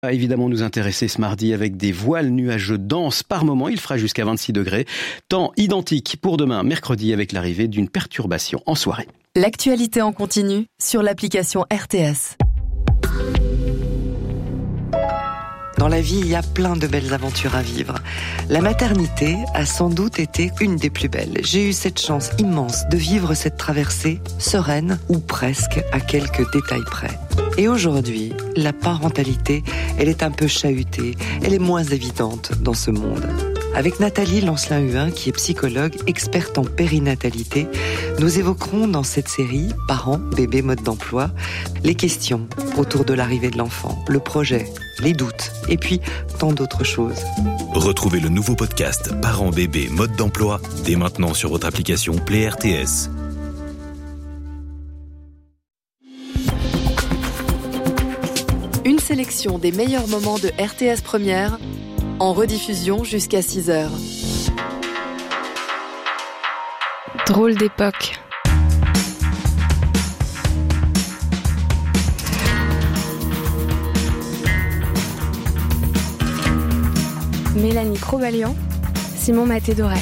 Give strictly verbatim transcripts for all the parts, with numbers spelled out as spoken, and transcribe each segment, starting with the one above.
va évidemment nous intéresser ce mardi avec des voiles nuageux denses par moment. Il fera jusqu'à vingt-six degrés. Temps identique pour demain, mercredi, avec l'arrivée d'une perturbation en soirée. L'actualité en continu sur l'application R T S. Dans la vie, il y a plein de belles aventures à vivre. La maternité a sans doute été une des plus belles. J'ai eu cette chance immense de vivre cette traversée sereine, ou presque, à quelques détails près. Et aujourd'hui, la parentalité, elle est un peu chahutée, elle est moins évidente dans ce monde. Avec Nathalie Lancelin-Huin, qui est psychologue, experte en périnatalité, nous évoquerons dans cette série « Parents, bébés, mode d'emploi » les questions autour de l'arrivée de l'enfant, le projet, les doutes, et puis tant d'autres choses. Retrouvez le nouveau podcast « Parents, bébés, mode d'emploi » dès maintenant sur votre application Play R T S. Une sélection des meilleurs moments de R T S Première, en rediffusion jusqu'à six heures. Drôle d'époque. Mélanie Crobalian, Simon Maté-Doré.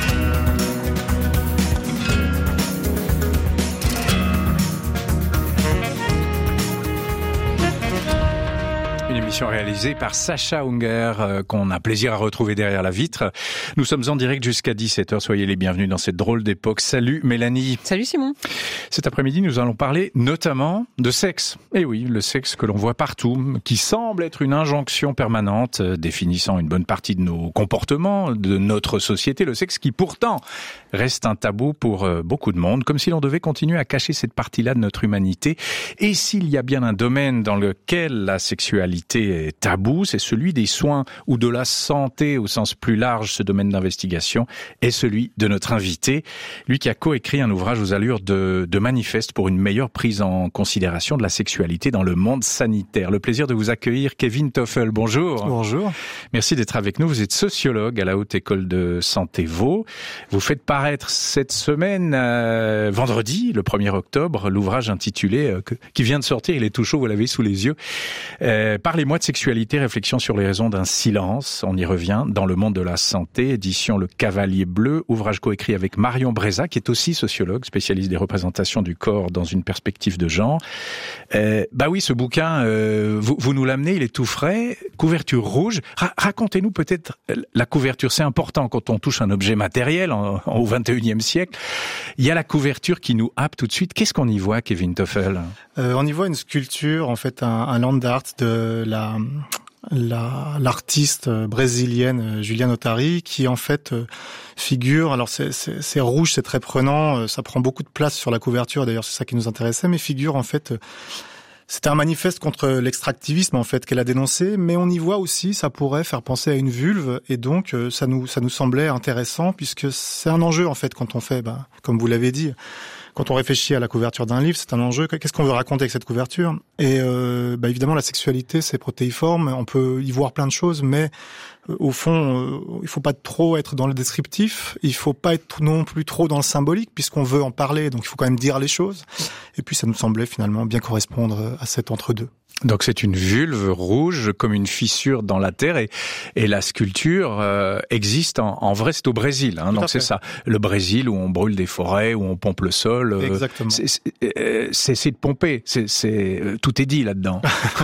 Une émission réalisée par Sacha Unger, euh, qu'on a plaisir à retrouver derrière la vitre. Nous sommes en direct jusqu'à dix-sept heures. Soyez les bienvenus dans cette drôle d'époque. Salut Mélanie. Salut Simon. Cet après-midi, nous allons parler notamment de sexe. Et oui, le sexe que l'on voit partout, qui semble être une injonction permanente, euh, définissant une bonne partie de nos comportements, de notre société. Le sexe qui pourtant reste un tabou pour euh, beaucoup de monde, comme si l'on devait continuer à cacher cette partie-là de notre humanité. Et s'il y a bien un domaine dans lequel la sexualité est tabou, c'est celui des soins ou de la santé au sens plus large. Ce domaine d'investigation est celui de notre invité, lui qui a coécrit un ouvrage aux allures de, de manifeste pour une meilleure prise en considération de la sexualité dans le monde sanitaire. Le plaisir de vous accueillir, Kevin Toffel. Bonjour. Bonjour. Merci d'être avec nous. Vous êtes sociologue à la Haute École de Santé Vaud. Vous faites paraître cette semaine, euh, vendredi, le premier octobre, l'ouvrage intitulé, euh, que, qui vient de sortir, il est tout chaud, vous l'avez sous les yeux. Euh, Parlez-moi de sexualité, réflexion sur les raisons d'un silence. On y revient dans le monde de la santé, édition Le Cavalier Bleu, ouvrage coécrit avec Marion Breza, qui est aussi sociologue, spécialiste des représentations du corps dans une perspective de genre. Euh, bah oui, ce bouquin, euh, vous, vous nous l'amenez, il est tout frais, couverture rouge. Ra- racontez-nous peut-être la couverture, c'est important quand on touche un objet matériel en, en, au vingt et unième siècle. Il y a la couverture qui nous happe tout de suite. Qu'est-ce qu'on y voit, Kevin Toffel ? euh, On y voit une sculpture, en fait, un, un land art de la, la l'artiste brésilienne Juliana Ottari, qui en fait figure. Alors c'est, c'est, c'est rouge, c'est très prenant, ça prend beaucoup de place sur la couverture. D'ailleurs, c'est ça qui nous intéressait, mais figure en fait. C'était un manifeste contre l'extractivisme en fait qu'elle a dénoncé, mais on y voit aussi, ça pourrait faire penser à une vulve, et donc ça nous ça nous semblait intéressant puisque c'est un enjeu en fait quand on fait, bah, comme vous l'avez dit. Quand on réfléchit à la couverture d'un livre, c'est un enjeu. Qu'est-ce qu'on veut raconter avec cette couverture ? Et euh, bah évidemment, la sexualité, c'est protéiforme. On peut y voir plein de choses, mais euh, au fond, euh, il faut pas trop être dans le descriptif. Il faut pas être non plus trop dans le symbolique, puisqu'on veut en parler. Donc, il faut quand même dire les choses. Et puis, ça nous semblait finalement bien correspondre à cet entre-deux. Donc c'est une vulve rouge comme une fissure dans la terre et, et la sculpture euh, existe en, en vrai, c'est au Brésil, hein, donc c'est ça, le Brésil où on brûle des forêts, où on pompe le sol. Euh, Exactement. C'est, c'est, c'est, c'est de pomper, c'est, c'est, tout est dit là-dedans.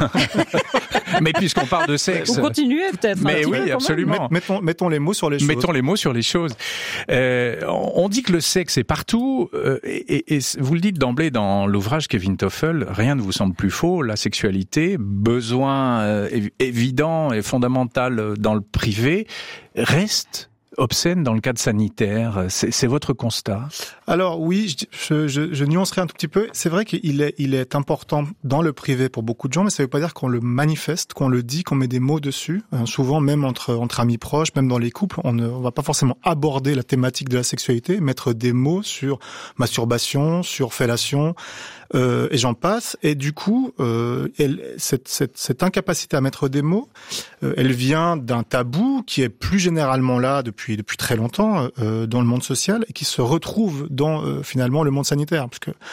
Mais puisqu'on parle de sexe... On continue peut-être. Mais oui, peu, absolument. Mettons, mettons les mots sur les choses. Mettons les mots sur les choses. Euh, on dit que le sexe est partout, euh, et, et, et vous le dites d'emblée dans l'ouvrage Kevin Toffel, rien ne vous semble plus faux, la sexualité, besoin euh, évident et fondamental dans le privé, reste obscène dans le cadre sanitaire. C'est, c'est votre constat ? Alors oui, je, je, je nuancerai un tout petit peu. C'est vrai qu'il est, il est important dans le privé pour beaucoup de gens, mais ça ne veut pas dire qu'on le manifeste, qu'on le dit, qu'on met des mots dessus. Euh, souvent, même entre, entre amis proches, même dans les couples, on ne on va pas forcément aborder la thématique de la sexualité, mettre des mots sur masturbation, sur fellation, euh, et j'en passe. Et du coup, euh, elle, cette, cette, cette incapacité à mettre des mots, euh, elle vient d'un tabou qui est plus généralement là depuis depuis très longtemps euh, dans le monde social et qui se retrouve dans euh, finalement le monde sanitaire, parce que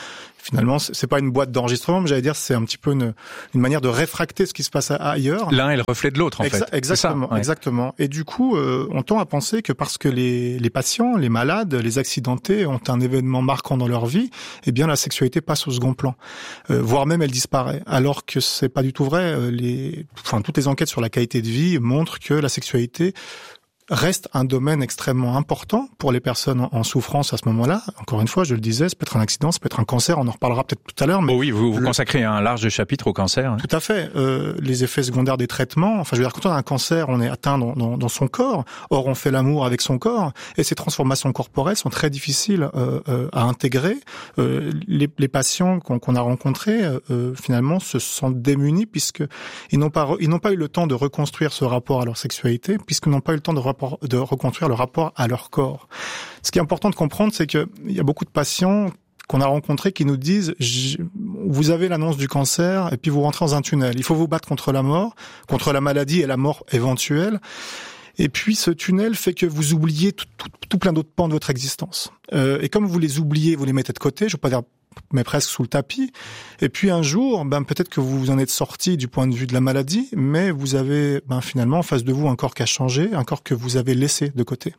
finalement, c'est pas une boîte d'enregistrement, mais j'allais dire, c'est un petit peu une, une manière de réfracter ce qui se passe ailleurs. L'un est le reflet de l'autre, en Exa- fait. Exactement, ça, ouais. exactement. Et du coup, euh, on tend à penser que parce que les, les patients, les malades, les accidentés ont un événement marquant dans leur vie, eh bien, la sexualité passe au second plan, euh, voire même elle disparaît. Alors que c'est pas du tout vrai. Euh, les, enfin, toutes les enquêtes sur la qualité de vie montrent que la sexualité reste un domaine extrêmement important pour les personnes en souffrance à ce moment-là. Encore une fois, je le disais, ça peut être un accident, ça peut être un cancer, on en reparlera peut-être tout à l'heure. Mais oh oui, vous, vous le... consacrez un large chapitre au cancer. Hein. Tout à fait. Euh, les effets secondaires des traitements, enfin je veux dire, quand on a un cancer, on est atteint dans, dans, dans son corps, or on fait l'amour avec son corps, et ces transformations corporelles sont très difficiles euh, euh, à intégrer. Euh, les, les patients qu'on, qu'on a rencontrés, euh, finalement, se sentent démunis puisqu'ils n'ont pas, ils n'ont pas eu le temps de reconstruire ce rapport à leur sexualité, puisqu'ils n'ont pas eu le temps de de reconstruire le rapport à leur corps. Ce qui est important de comprendre, c'est qu'il y a beaucoup de patients qu'on a rencontrés qui nous disent vous avez l'annonce du cancer et puis vous rentrez dans un tunnel. Il faut vous battre contre la mort, contre la maladie et la mort éventuelle. Et puis ce tunnel fait que vous oubliez tout, tout, tout plein d'autres pans de votre existence. Euh, et comme vous les oubliez, vous les mettez de côté, je veux pas dire mais presque sous le tapis. Et puis un jour, ben peut-être que vous en êtes sorti du point de vue de la maladie, mais vous avez ben finalement en face de vous un corps qui a changé, un corps que vous avez laissé de côté.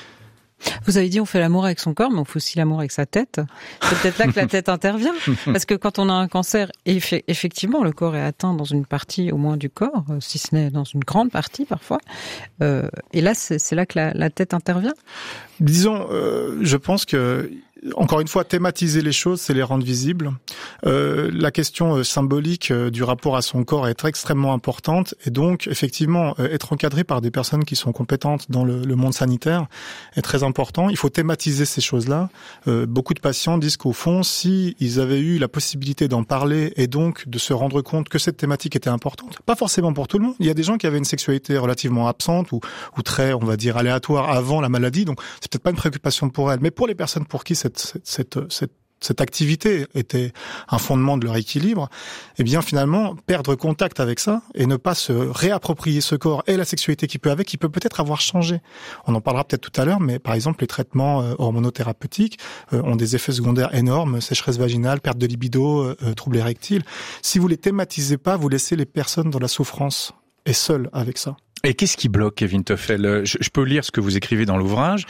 Vous avez dit on fait l'amour avec son corps, mais on fait aussi l'amour avec sa tête. C'est peut-être là que la tête intervient. Parce que quand on a un cancer, effectivement, le corps est atteint dans une partie au moins du corps, si ce n'est dans une grande partie parfois. Euh, et là, c'est, c'est là que la, la tête intervient. Disons, euh, je pense que encore une fois, thématiser les choses, c'est les rendre visibles. Euh, la question euh, symbolique euh, du rapport à son corps est extrêmement importante, et donc effectivement, euh, être encadré par des personnes qui sont compétentes dans le, le monde sanitaire est très important. Il faut thématiser ces choses-là. Euh, beaucoup de patients disent qu'au fond, si ils avaient eu la possibilité d'en parler et donc de se rendre compte que cette thématique était importante, pas forcément pour tout le monde. Il y a des gens qui avaient une sexualité relativement absente ou, ou très, on va dire, aléatoire avant la maladie, donc c'est peut-être pas une préoccupation pour elles. Mais pour les personnes pour qui cette Cette, cette, cette, cette activité était un fondement de leur équilibre, eh bien finalement perdre contact avec ça et ne pas se réapproprier ce corps et la sexualité qui peut avec, qui peut peut-être avoir changé. On en parlera peut-être tout à l'heure, mais par exemple les traitements euh, hormonothérapeutiques euh, ont des effets secondaires énormes, sécheresse vaginale, perte de libido, euh, troubles érectiles. Si vous les thématisez pas, vous laissez les personnes dans la souffrance et seules avec ça. Et qu'est-ce qui bloque, Kevin Toffel ? je, je peux lire ce que vous écrivez dans l'ouvrage.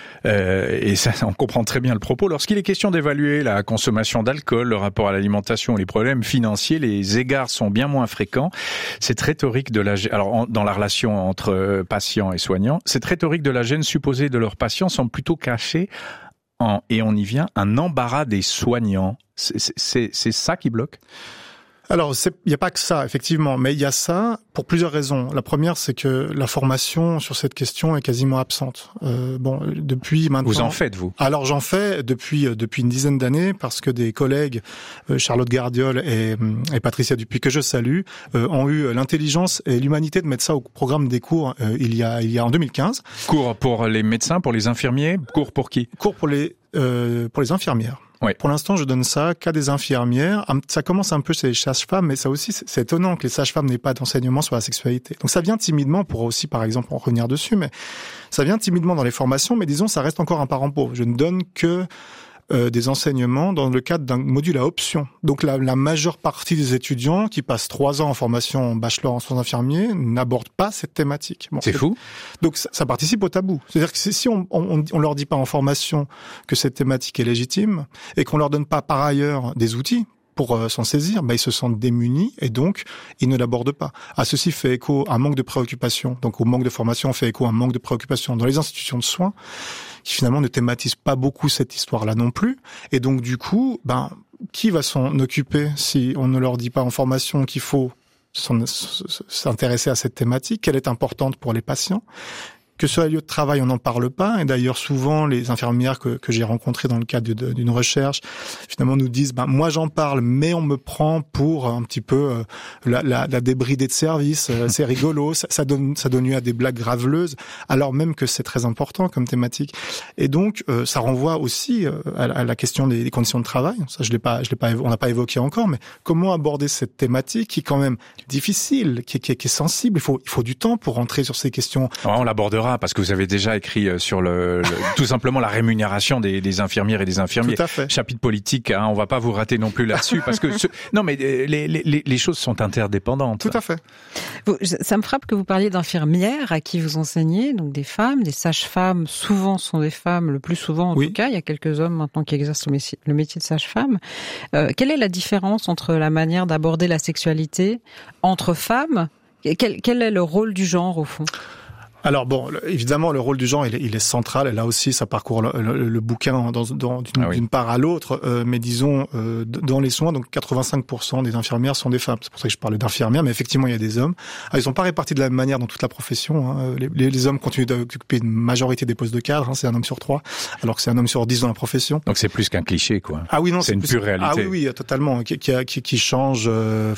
Euh, et ça, on comprend très bien le propos. Lorsqu'il est question d'évaluer la consommation d'alcool, le rapport à l'alimentation, les problèmes financiers, les égards sont bien moins fréquents. Cette rhétorique de la, alors en, dans la relation entre patients et soignants, cette rhétorique de la gêne supposée de leurs patients semble plutôt cacher, en, et on y vient, un embarras des soignants. C'est, c'est, c'est ça qui bloque ? Alors, il n'y a pas que ça, effectivement, mais il y a ça pour plusieurs raisons. La première, c'est que la formation sur cette question est quasiment absente. Euh, bon, depuis maintenant... Vous en faites, vous ? Alors, j'en fais depuis depuis une dizaine d'années, parce que des collègues, euh, Charlotte Gardiol et, et Patricia Dupuis, que je salue, euh, ont eu l'intelligence et l'humanité de mettre ça au programme des cours euh, il y a il y a en deux mille quinze. Cours pour les médecins, pour les infirmiers, cours pour qui ? Cours pour les euh, pour les infirmières. Oui. Pour l'instant, je donne ça qu'à des infirmières. Ça commence un peu chez les sages-femmes, mais ça aussi, c'est étonnant que les sages-femmes n'aient pas d'enseignement sur la sexualité. Donc ça vient timidement, on pourra aussi, par exemple, en revenir dessus, mais ça vient timidement dans les formations, mais disons, ça reste encore un parent pauvre. Je ne donne que Euh, des enseignements dans le cadre d'un module à option. Donc la, la majeure partie des étudiants qui passent trois ans en formation en bachelor en soins infirmiers n'abordent pas cette thématique. Bon, c'est, c'est fou. Donc ça, ça participe au tabou. C'est-à-dire que si on, on, on leur dit pas en formation que cette thématique est légitime et qu'on leur donne pas par ailleurs des outils pour euh, s'en saisir, bah, ils se sentent démunis et donc ils ne l'abordent pas. À ceci fait écho un manque de préoccupation. Donc au manque de formation fait écho un manque de préoccupation dans les institutions de soins, qui finalement ne thématise pas beaucoup cette histoire-là non plus. Et donc du coup, ben qui va s'en occuper si on ne leur dit pas en formation qu'il faut s'intéresser à cette thématique, qu'elle est importante pour les patients? Que sur les lieux de travail, on n'en parle pas. Et d'ailleurs, souvent, les infirmières que, que j'ai rencontrées dans le cadre de, d'une recherche, finalement, nous disent, ben, moi, j'en parle, mais on me prend pour un petit peu euh, la, la, la débridée de service. Euh, c'est rigolo, ça, ça donne, ça donne lieu à des blagues graveleuses, alors même que c'est très important comme thématique. Et donc, euh, ça renvoie aussi euh, à, à la question des, des conditions de travail. Ça, je l'ai pas, je l'ai pas, on n'a pas évoqué encore, mais comment aborder cette thématique qui est quand même difficile, qui est, qui est, qui est sensible. Il faut, il faut du temps pour rentrer sur ces questions. Ouais, on l'abordera abordera, parce que vous avez déjà écrit sur le, le tout simplement la rémunération des, des infirmières et des infirmiers. Tout à fait. Chapitre politique, hein, on va pas vous rater non plus là-dessus, parce que ce, non, mais les, les, les, les choses sont interdépendantes. Tout à fait. Vous, ça me frappe que vous parliez d'infirmières à qui vous enseignez, donc des femmes, des sages-femmes. Souvent sont des femmes, le plus souvent en oui. tout cas. Il y a quelques hommes maintenant qui exercent le métier, le métier de sage-femme. Euh, quelle est la différence entre la manière d'aborder la sexualité entre femmes? Quel, quel est le rôle du genre au fond? Alors bon, évidemment, le rôle du genre, il est, il est central. Et là aussi, ça parcourt le, le, le bouquin dans, dans, d'une, ah oui. d'une part à l'autre. Euh, mais disons, euh, dans les soins, donc quatre-vingt-cinq pour cent des infirmières sont des femmes. C'est pour ça que je parlais d'infirmières, mais effectivement, il y a des hommes. Alors, ils sont pas répartis de la même manière dans toute la profession. Hein. Les, les, les hommes continuent d'occuper une majorité des postes de cadre. Hein. C'est un homme sur trois, alors que c'est un homme sur dix dans la profession. Donc c'est plus qu'un cliché, quoi. Ah oui, non, c'est, c'est une plus... pure réalité. Ah oui, oui, totalement. Qui, qui, qui, qui change. Euh...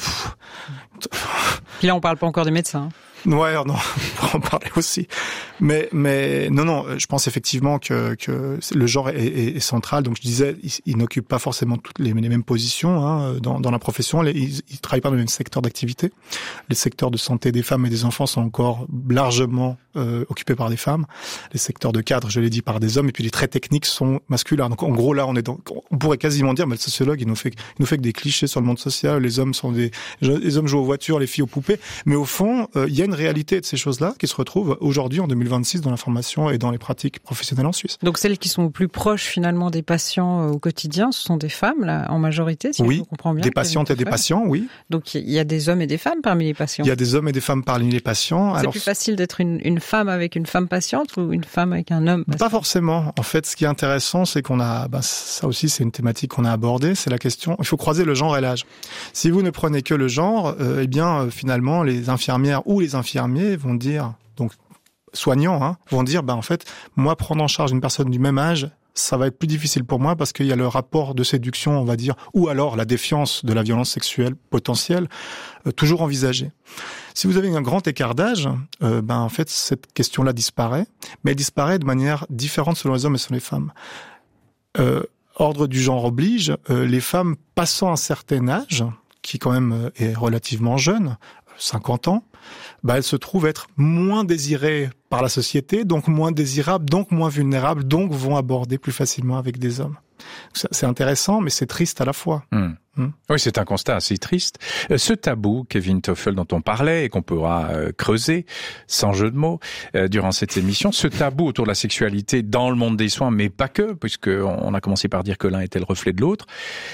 Puis là, on parle pas encore des médecins. Ouais, non, on peut en parler aussi. Mais, mais non, non, je pense effectivement que, que le genre est, est, est central. Donc je disais, il, il n'occupe pas forcément toutes les, les mêmes positions hein, dans, dans la profession. Les, ils, ils travaillent pas dans le même secteur d'activité. Les secteurs de santé des femmes et des enfants sont encore largement euh, occupés par des femmes. Les secteurs de cadre, je l'ai dit, par des hommes. Et puis les traits techniques sont masculins. Donc en gros, là, on est dans, on pourrait quasiment dire, mais le sociologue, il nous fait, il nous fait que des clichés sur le monde social. Les hommes sont des, les hommes jouent aux voitures, les filles aux poupées. Mais au fond, euh, il y a une réalité de ces choses-là qui se retrouvent aujourd'hui en deux mille vingt-six dans la formation et dans les pratiques professionnelles en Suisse. Donc celles qui sont plus proches finalement des patients au quotidien, ce sont des femmes là, en majorité, si oui, je comprends bien. Des patientes et des patients, oui. Donc il y a des hommes et des femmes parmi les patients. Il y a des hommes et des femmes parmi les patients. C'est Alors, plus facile d'être une, une femme avec une femme patiente ou une femme avec un homme patient? Pas forcément. En fait, ce qui est intéressant, c'est qu'on a, bah, ça aussi, c'est une thématique qu'on a abordée, c'est la question. Il faut croiser le genre et l'âge. Si vous ne prenez que le genre, euh, eh bien, euh, finalement, les infirmières ou les infirmiers vont dire, donc soignants, hein, vont dire, bah en fait, moi prendre en charge une personne du même âge, ça va être plus difficile pour moi parce qu'il y a le rapport de séduction, on va dire, ou alors la défiance de la violence sexuelle potentielle, euh, toujours envisagée. Si vous avez un grand écart d'âge, euh, ben en fait cette question-là disparaît, mais elle disparaît de manière différente selon les hommes et selon les femmes. Euh, ordre du genre oblige, euh, les femmes passant un certain âge, qui quand même est relativement jeune, cinquante ans, bah, elles se trouvent être moins désirées par la société, donc moins désirables, donc moins vulnérables, donc vont aborder plus facilement avec des hommes. C'est intéressant, mais c'est triste à la fois. Mmh. Mmh. Oui, c'est un constat assez triste. Ce tabou, Kevin Toffel, dont on parlait et qu'on pourra euh, creuser, sans jeu de mots, euh, durant cette émission, ce tabou autour de la sexualité dans le monde des soins, mais pas que, puisqu'on a commencé par dire que l'un était le reflet de l'autre.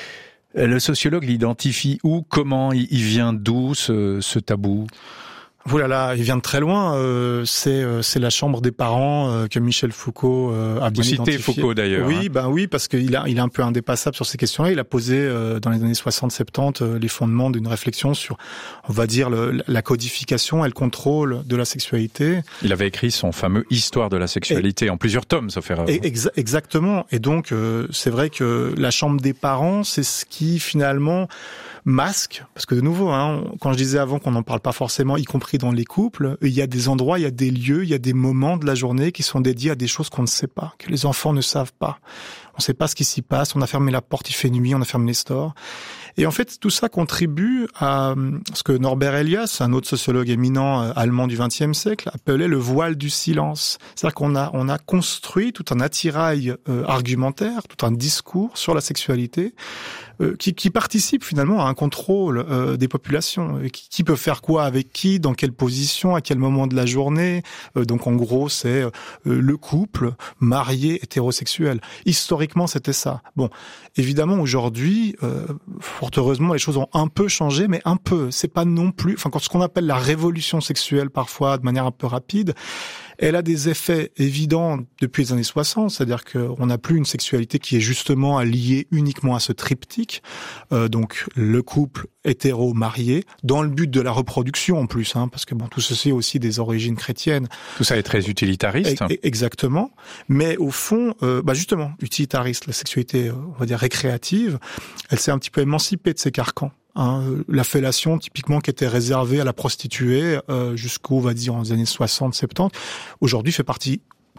Le sociologue l'identifie où, comment, il vient d'où ce, ce tabou ? Ouh là là, il vient de très loin. Euh, c'est euh, c'est la chambre des parents euh, que Michel Foucault euh, a bien identifié. Vous citez Foucault d'ailleurs. Oui, hein. ben oui, parce qu'il a il est un peu indépassable sur ces questions-là. Il a posé euh, dans les années soixante soixante euh, les fondements d'une réflexion sur, on va dire, le, la codification et le contrôle de la sexualité. Il avait écrit son fameux Histoire de la sexualité et, en plusieurs tomes, sauf erreur. Ex- exactement. Et donc euh, c'est vrai que la chambre des parents, c'est ce qui finalement masque, parce que de nouveau, hein, quand je disais avant qu'on n'en parle pas forcément, y compris dans les couples, il y a des endroits, il y a des lieux, il y a des moments de la journée qui sont dédiés à des choses qu'on ne sait pas, que les enfants ne savent pas. On ne sait pas ce qui s'y passe, on a fermé la porte, il fait nuit, on a fermé les stores. Et en fait, tout ça contribue à ce que Norbert Elias, un autre sociologue éminent allemand du vingtième siècle, appelait le voile du silence. C'est-à-dire qu'on a, on a construit tout un attirail euh, argumentaire, tout un discours sur la sexualité euh, qui, qui participe finalement à un contrôle euh, des populations. Qui, qui peut faire quoi avec qui, dans quelle position, à quel moment de la journée. Euh, donc en gros, c'est euh, le couple marié hétérosexuel. Historiquement, c'était ça. Bon, évidemment, aujourd'hui, euh, fort heureusement, les choses ont un peu changé, mais un peu. C'est pas non plus, enfin, ce qu'on appelle la révolution sexuelle, parfois, de manière un peu rapide, elle a des effets évidents depuis les années soixante, c'est-à-dire qu'on n'a plus une sexualité qui est justement liée uniquement à ce triptyque, euh, donc le couple hétéro-marié, dans le but de la reproduction en plus, hein, parce que bon, tout ceci a aussi des origines chrétiennes. Tout ça est très utilitariste. Et, exactement, mais au fond, euh, bah justement, utilitariste, la sexualité, on va dire récréative, elle s'est un petit peu émancipée de ces carcans. Hein, la fellation typiquement qui était réservée à la prostituée euh, jusqu'au, on va dire, en années soixante soixante-dix, aujourd'hui fait partie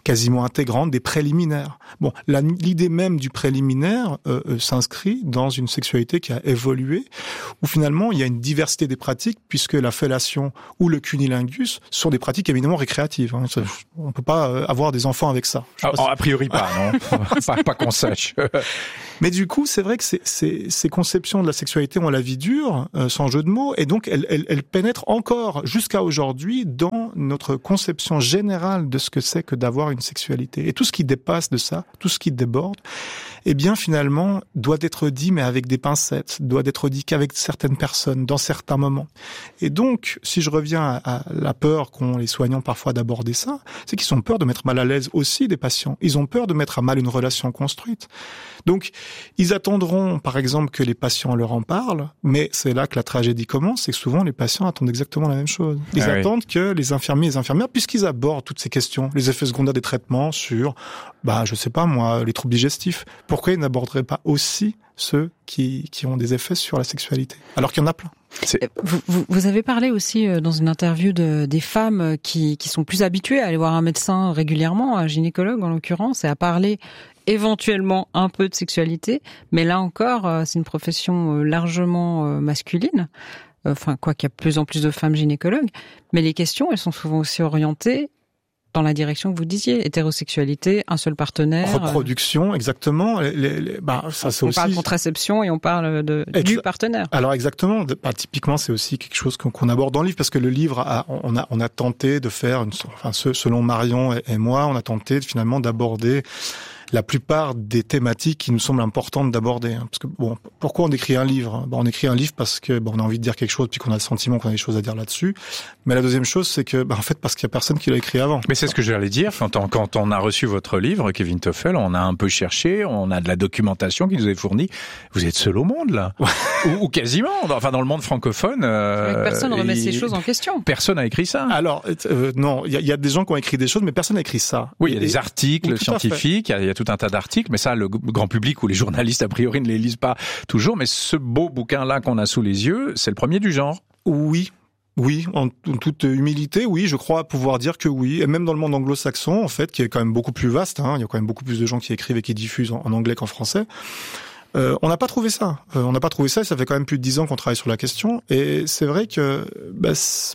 quasiment intégrante des préliminaires. Bon, la, l'idée même du préliminaire euh, euh, s'inscrit dans une sexualité qui a évolué, où finalement il y a une diversité des pratiques, puisque la fellation ou le cunilingus sont des pratiques évidemment récréatives. Hein. On peut pas euh, avoir des enfants avec ça. Ah, si... A priori pas, non. pas, pas qu'on sache. Mais du coup, c'est vrai que ces, ces, ces conceptions de la sexualité ont la vie dure, euh, sans jeu de mots, et donc elles, elles, elles pénètrent encore jusqu'à aujourd'hui dans notre conception générale de ce que c'est que d'avoir une sexualité. Et tout ce qui dépasse de ça, tout ce qui déborde, eh bien finalement doit être dit, mais avec des pincettes, doit être dit qu'avec certaines personnes, dans certains moments. Et donc, si je reviens à, à la peur qu'ont les soignants parfois d'aborder ça, c'est qu'ils ont peur de mettre mal à l'aise aussi des patients. Ils ont peur de mettre à mal une relation construite. Donc, ils attendront, par exemple, que les patients leur en parlent, mais c'est là que la tragédie commence, c'est que souvent les patients attendent exactement la même chose. Ils ah attendent oui. que les infirmiers et les infirmières, puisqu'ils abordent toutes ces questions, les effets secondaires des traitements sur, bah, je sais pas moi, les troubles digestifs, pourquoi ils n'aborderaient pas aussi ceux qui, qui ont des effets sur la sexualité, alors qu'il y en a plein. Vous, vous, vous avez parlé aussi dans une interview de, des femmes qui, qui sont plus habituées à aller voir un médecin régulièrement, un gynécologue en l'occurrence, et à parler éventuellement un peu de sexualité, mais là encore, c'est une profession largement masculine, enfin quoi qu'il y a de plus en plus de femmes gynécologues, mais les questions, elles sont souvent aussi orientées dans la direction que vous disiez, hétérosexualité, un seul partenaire. Reproduction, euh... exactement. Les, les, les, bah, ça, c'est on aussi... parle de contraception et on parle de, Ex- du partenaire. Alors exactement, bah, typiquement c'est aussi quelque chose qu'on, qu'on aborde dans le livre, parce que le livre, a, on, a, on a tenté de faire, une, enfin selon Marion et, et moi, on a tenté finalement d'aborder la plupart des thématiques qui nous semblent importantes d'aborder. Hein. Parce que bon, pourquoi on écrit un livre ? Bon, on écrit un livre parce que bon, on a envie de dire quelque chose, puis qu'on a le sentiment qu'on a des choses à dire là-dessus. Mais la deuxième chose, c'est que, bah, en fait, parce qu'il y a personne qui l'a écrit avant. Mais c'est ce que j'allais dire. Quand on, quand on a reçu votre livre, Kevin Toffel, on a un peu cherché, on a de la documentation qui nous est fournie. Vous êtes seul au monde, là. ou, ou quasiment. Enfin, dans le monde francophone. Euh, personne ne remet et... ces choses en question. Personne n'a écrit ça. Alors, euh, non, il y a, y a des gens qui ont écrit des choses, mais personne n'a écrit ça. Oui, il y a et, des articles et, scientifiques, il y, y a tout un tas d'articles, mais ça, le grand public ou les journalistes, a priori, ne les lisent pas toujours. Mais ce beau bouquin-là qu'on a sous les yeux, c'est le premier du genre. Oui. Oui, en, en toute humilité, oui, je crois pouvoir dire que oui. Et même dans le monde anglo-saxon, en fait, qui est quand même beaucoup plus vaste, hein, il y a quand même beaucoup plus de gens qui écrivent et qui diffusent en, en anglais qu'en français. Euh, on n'a pas trouvé ça. Euh, on n'a pas trouvé ça. Et ça fait quand même plus de dix ans qu'on travaille sur la question. Et c'est vrai que bah,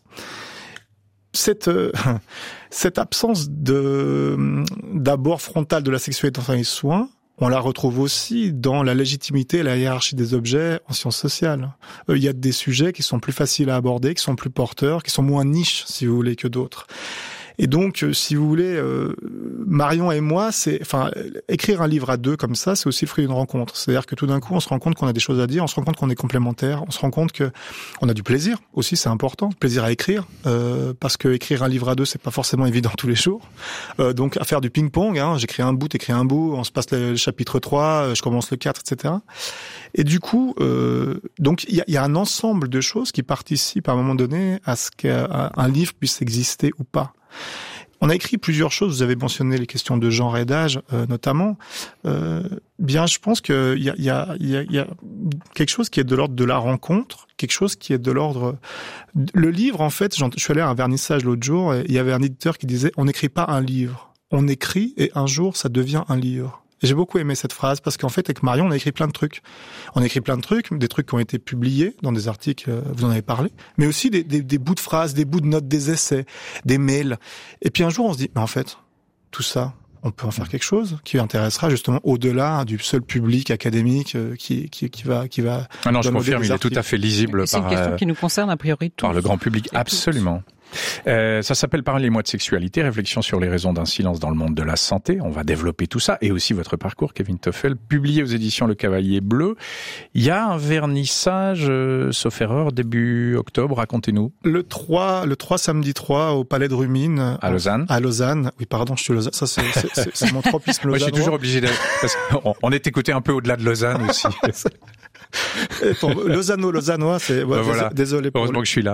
cette euh, cette absence de d'abord frontal de la sexualité dans les soins, on la retrouve aussi dans la légitimité et la hiérarchie des objets en sciences sociales. Euh, il y a des sujets qui sont plus faciles à aborder, qui sont plus porteurs, qui sont moins niches, si vous voulez, que d'autres. Et donc, si vous voulez, euh, Marion et moi, c'est, enfin, écrire un livre à deux comme ça, c'est aussi le fruit d'une rencontre. C'est-à-dire que tout d'un coup, on se rend compte qu'on a des choses à dire, on se rend compte qu'on est complémentaires, on se rend compte que on a du plaisir aussi, c'est important, plaisir à écrire, euh, parce que écrire un livre à deux, c'est pas forcément évident tous les jours. Euh, donc, à faire du ping-pong, hein, j'écris un bout, t'écris un bout, on se passe le chapitre trois, je commence le quatre, et cetera. Et du coup, euh, donc il y a, y a un ensemble de choses qui participent à un moment donné à ce qu'un livre puisse exister ou pas. On a écrit plusieurs choses. Vous avez mentionné les questions de genre et d'âge, euh, notamment. Euh, bien, je pense qu'il y a, il y a, il y a, il y a quelque chose qui est de l'ordre de la rencontre, quelque chose qui est de l'ordre. Le livre, en fait, je suis allé à un vernissage l'autre jour et il y avait un éditeur qui disait on n'écrit pas un livre, on écrit et un jour ça devient un livre. Et j'ai beaucoup aimé cette phrase parce qu'en fait, avec Marion, on a écrit plein de trucs. On a écrit plein de trucs, des trucs qui ont été publiés dans des articles, vous en avez parlé, mais aussi des, des, des bouts de phrases, des bouts de notes, des essais, des mails. Et puis un jour, on se dit, mais en fait, tout ça, on peut en faire quelque chose qui intéressera justement au-delà du seul public académique qui, qui, qui va, qui va. Ah non, je confirme, il est tout à fait lisible c'est par. C'est une question qui nous concerne a priori tous. Par le grand public, absolument. Euh, ça s'appelle Parlez-moi de sexualité, réflexion sur les raisons d'un silence dans le monde de la santé. On va développer tout ça et aussi votre parcours, Kevin Toffel, publié aux éditions Le Cavalier Bleu. Il y a un vernissage, euh, sauf erreur, début octobre. Racontez-nous. Le trois, le trois samedi trois au Palais de Rumines. À Lausanne. À Lausanne. Oui, pardon, je suis Lausanne. Ça, c'est, c'est, c'est, c'est mon tropisme lausannois. Moi, je suis toujours obligé d'être, parce qu'on on est écouté un peu au-delà de Lausanne aussi. Lozano, Lozanois, c'est ouais, ben voilà. Désolé. Pour Heureusement le... que je suis là.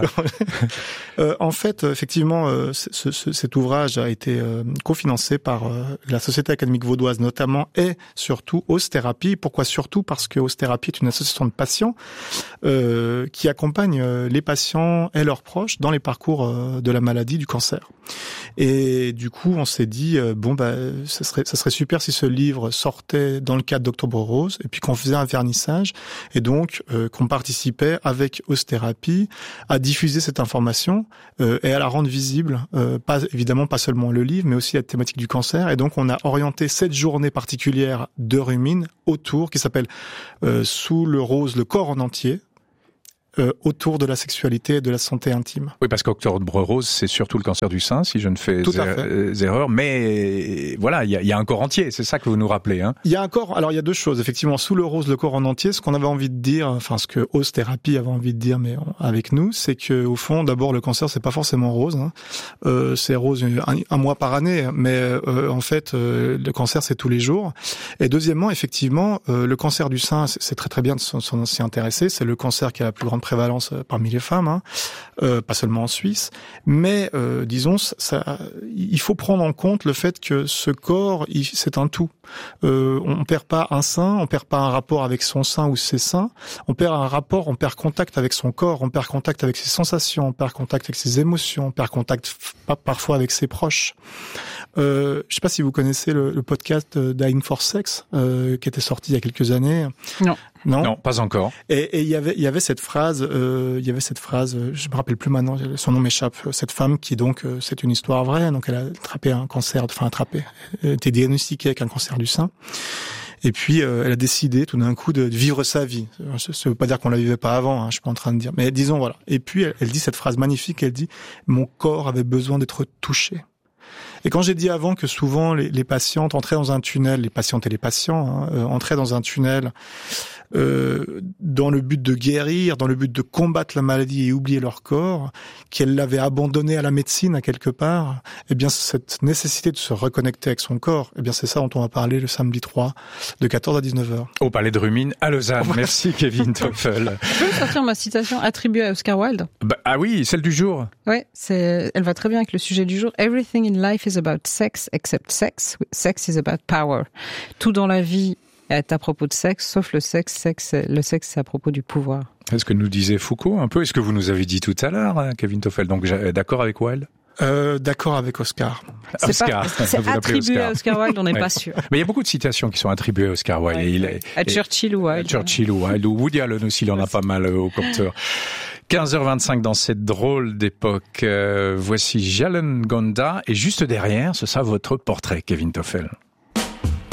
euh, en fait, effectivement, euh, ce, ce, cet ouvrage a été euh, cofinancé par euh, la Société académique vaudoise notamment et surtout Ozthérapie. Pourquoi surtout? Parce que Ozthérapie est une association de patients euh, qui accompagne euh, les patients et leurs proches dans les parcours euh, de la maladie du cancer. Et du coup, on s'est dit euh, bon bah ça serait ça serait super si ce livre sortait dans le cadre d'Octobre Rose et puis qu'on faisait un vernissage et donc euh, qu'on participait avec Ozthérapie à diffuser cette information euh, et à la rendre visible, euh, pas évidemment pas seulement le livre mais aussi la thématique du cancer. Et donc on a orienté cette journée particulière de Rumine autour qui s'appelle euh, Sous le rose le corps en entier. Euh, autour de la sexualité et de la santé intime. Oui, parce qu'Octobre Rose, c'est surtout le cancer du sein, si je ne fais er- erreur. Mais voilà, il y a, y a un corps entier, c'est ça que vous nous rappelez. Hein. Il y a un corps, alors il y a deux choses. Effectivement, sous le rose, le corps en entier, ce qu'on avait envie de dire, enfin ce que Ozthérapie avait envie de dire, mais avec nous, c'est que au fond, d'abord, le cancer, c'est pas forcément rose. Hein. Euh, c'est rose un, un mois par année, mais euh, en fait, euh, le cancer, c'est tous les jours. Et deuxièmement, effectivement, euh, le cancer du sein, c'est, c'est très très bien de s'y intéresser. C'est le cancer qui a la plus grande prévalence parmi les femmes, hein, euh, pas seulement en Suisse, mais euh, disons, ça, il faut prendre en compte le fait que ce corps, il, c'est un tout. Euh, on perd pas un sein, on perd pas un rapport avec son sein ou ses seins, on perd un rapport, on perd contact avec son corps, on perd contact avec ses sensations, on perd contact avec ses émotions, on perd contact f- parfois avec ses proches. Euh, je sais pas si vous connaissez le, le podcast Dying for Sex, euh, qui était sorti il y a quelques années. Non. Non, non, pas encore. Et il y avait, il y avait cette phrase, euh, il y avait cette phrase, je me rappelle plus maintenant, son nom m'échappe. Cette femme qui donc, euh, c'est une histoire vraie, donc elle a attrapé un cancer, enfin attrapé, elle était diagnostiquée avec un cancer du sein. Et puis euh, elle a décidé tout d'un coup de vivre sa vie. Ça ne veut pas dire qu'on la vivait pas avant, hein, je suis pas en train de dire, mais disons voilà. Et puis elle, elle dit cette phrase magnifique, elle dit mon corps avait besoin d'être touché. Et quand j'ai dit avant que souvent les, les patientes entraient dans un tunnel, les patientes et les patients hein, euh, entraient dans un tunnel euh, dans le but de guérir, dans le but de combattre la maladie et oublier leur corps, qu'elles l'avaient abandonné à la médecine à quelque part, eh bien cette nécessité de se reconnecter avec son corps, eh bien c'est ça dont on va parler le samedi trois de quatorze à dix-neuf heures. Au Palais de Rumine à Lausanne. Merci Kevin Toffel. Je peux sortir ma citation attribuée à Oscar Wilde? Bah, ah oui, celle du jour. Ouais, c'est, elle va très bien avec le sujet du jour. Everything in life is about sex except sex. Sex is about power. Tout dans la vie est à propos de sexe, sauf le sexe. sexe le sexe, c'est à propos du pouvoir. Est-ce que nous disait Foucault un peu? Est-ce que vous nous avez dit tout à l'heure, hein, Kevin Toffel? Donc, d'accord avec Wilde? Euh, d'accord avec Oscar. C'est Oscar. Pas, c'est attribué Oscar. à Oscar Wilde, on n'est ouais. pas sûr. Mais il y a beaucoup de citations qui sont attribuées à Oscar Wilde. Ouais, et il ouais. est, à Churchill ou Wilde. À Churchill ou Wilde. Ou Woody Allen aussi, il en a pas mal euh, au compteur. quinze heures vingt-cinq dans cette drôle d'époque. Euh, voici Jalen Gonda. Et juste derrière, ce sera votre portrait, Kevin Toffel.